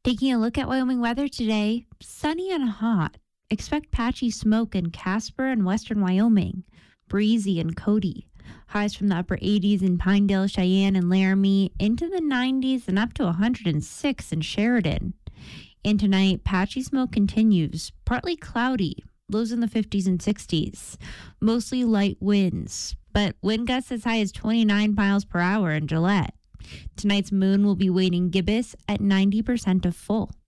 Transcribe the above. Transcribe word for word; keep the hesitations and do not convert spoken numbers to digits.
Taking a look at Wyoming weather today, sunny and hot. Expect patchy smoke in Casper and western Wyoming, breezy in Cody. Highs from the upper eighties in Pinedale, Cheyenne, and Laramie, into the nineties and up to one hundred six in Sheridan. And tonight, patchy smoke continues, partly cloudy, lows in the fifties and sixties. Mostly light winds, but wind gusts as high as twenty-nine miles per hour in Gillette. Tonight's moon will be waning gibbous at ninety percent of full.